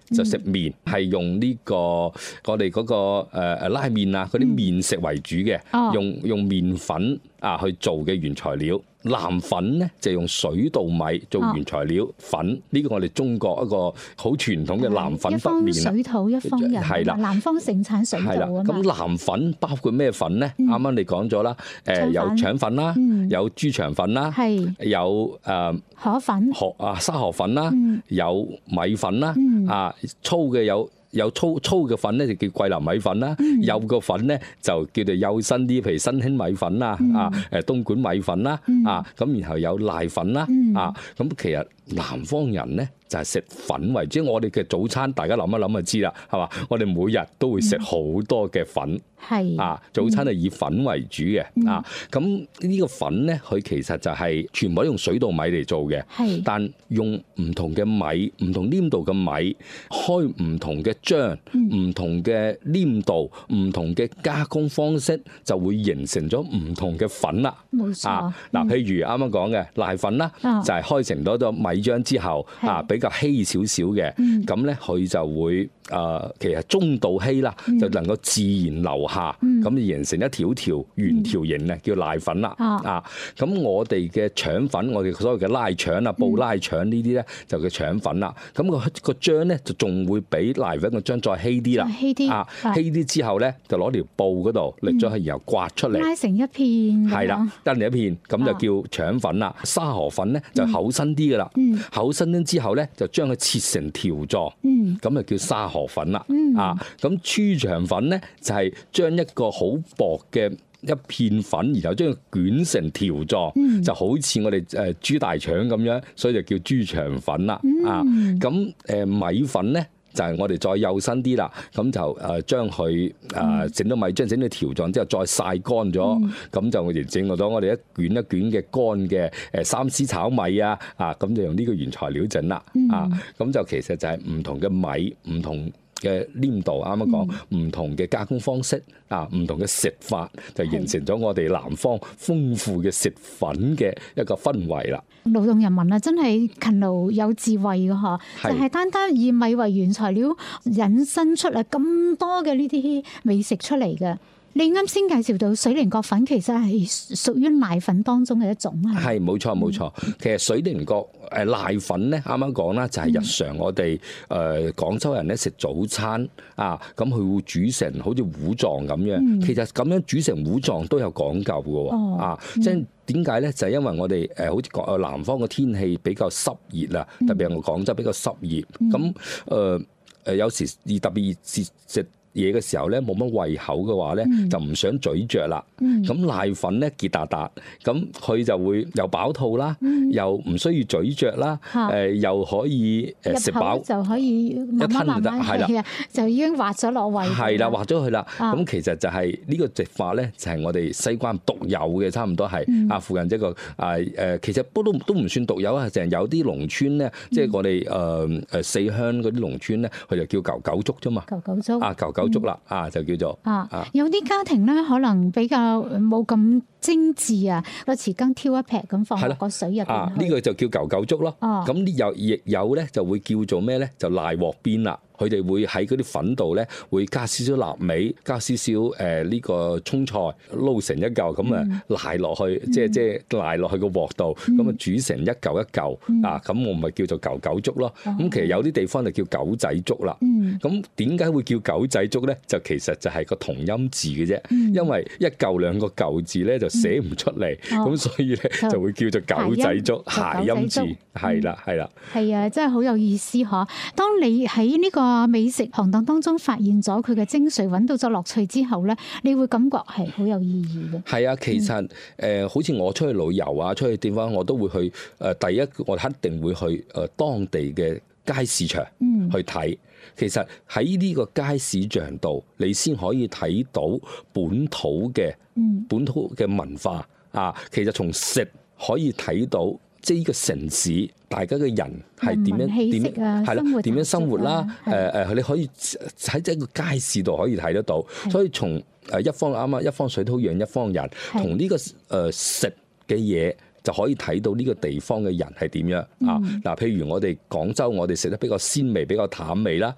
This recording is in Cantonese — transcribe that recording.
就食麵，係用呢個我哋嗰個拉麵啊嗰啲麵食為主嘅，用麵粉去做嘅原材料。南粉咧就用水稻米做原材料粉，呢個我哋中國一個好傳統嘅南粉北麵。 一方水土一方人，係啦，南方盛產水稻啊嘛。 咁南粉包括咩粉咧？啱啱你講咗啦，有腸粉啦，有豬腸粉啦，有河粉、 沙河粉啦，有米粉啦，粗嘅有粗嘅粉咧就叫桂林米粉啦，幼個粉咧就叫做幼身啲，譬如新興米粉啦，東莞米粉啦，咁然後有瀨粉啦，咁其實南方人咧就係食粉為主。我哋嘅早餐大家諗一諗就知啦，係嘛？我哋每日都會食好多嘅粉，早餐係以粉為主嘅，咁呢個粉咧佢其實就係全部都用水稻米嚟做嘅，但用唔同嘅米、唔同黏度嘅米，開唔同嘅漿、唔同嘅黏度、唔同嘅加工方式，就會形成咗唔同嘅粉啦。 冇錯。 嗱，譬如啱啱講嘅瀨粉啦，就係開成咗米漿之後，比較稀少少嘅，咁咧佢就會其實中度稀啦，就能夠自然流下，咁形成一條條圓條形咧，叫瀨粉啦。咁我哋嘅腸粉，我哋所謂嘅拉腸啊、布拉腸呢啲咧，就叫腸粉啦。咁個漿咧就仲會比瀨粉個漿再稀啲啦。稀啲之後咧，就攞條布嗰度力咗去，然後刮出嚟， 拉成一片。 係啦，拉成一片，咁就叫腸粉啦。沙河粉咧就厚身啲噶啦，厚身啲之後咧就將佢切成條狀，咁就叫沙河粉啦。咁豬腸粉咧就係將一個好薄嘅一片粉，然後將佢捲成條狀，就好似我哋豬大腸咁樣，所以就叫豬腸粉啦。咁米粉咧就係我哋再幼身啲啦，咁就將佢整到米漿，整到條狀之後再曬乾咗，咁就形成咗我哋一卷一卷嘅乾嘅三絲炒米啊，咁就用呢個原材料整啦。咁就其實就係唔同嘅米，唔同嘅黏度，啱啱講唔同嘅加工方式，唔同嘅食法，就形成咗我哋南方豐富嘅食粉嘅一個氛圍啦。 勞動人民啊，真係勤勞有智慧㗎嗬，就係單單以米為原材料引申出嚟咁多嘅呢啲美食出嚟嘅。你啱先介紹到水靈角粉其實係屬於瀨粉當中嘅一種啊。係冇錯冇錯，其實水靈角瀨粉咧，啱啱講啦，就係日常我哋廣州人咧食早餐咁佢會煮成好似糊狀咁樣。其實咁樣煮成糊狀都有講究嘅喎。即係點解咧？就係因為我哋好似南方嘅天氣比較濕熱啊，特別係我廣州比較濕熱，咁有時特別食嘢嘅時候咧，冇乜胃口嘅話咧，就唔想咀嚼啦。咁瀨粉咧結達達，咁佢就會又飽肚啦，又唔需要咀嚼啦，又可以食飽就可以慢慢慢慢係啦，就已經滑咗落胃。 係啦，滑咗去啦。咁其實就係呢個食法咧，就係我哋西關獨有嘅，差唔多係附近一個其實都唔算獨有啊，成有啲農村咧，即係我哋四鄉嗰啲農村咧，佢就叫舊九粥啫嘛。舊九粥啦，就叫做有啲家庭咧，可能比較冇咁精緻啊，個匙羹挑一劈咁放落個水入邊。 呢個就叫舊九粥咯。咁亦有咧，就會叫做咩咧？就瀨鑊邊啦。佢哋會喺嗰啲粉度咧，會加少少臘味，加少少呢個蔥菜，撈成一嚿咁啊，瀨落去，即係瀨落去個鑊度，咁啊煮成一嚿一嚿咁我咪叫做舊九粥咯。咁其實有啲地方就叫狗仔粥啦。咁點解會叫狗仔粥咧？就其實就係個同音字嘅啫，因為一嚿兩個舊字咧就寫唔出嚟，咁所以咧就會叫做狗仔粥，諧音字，係啦。 係啊，真係好有意思嗬！當你喺呢個美食行當當中發現咗佢嘅精髓，揾到咗樂趣之後咧，你會感覺係好有意義嘅。 係啊，其實好似我出去旅遊啊，出去地方我都會去第一我一定會去當地嘅街市場去睇。其實喺呢個街市場度，你先可以睇到本土嘅文化其實從食可以睇到。即係呢個城市，大家嘅人係點樣生活啦？你可以喺一個街市度可以睇得到。所以從一方水土養一方人，同呢個食嘅嘢就可以睇到呢個地方嘅人係點樣。譬如我哋廣州，我哋食得比較鮮味、比較淡味啦。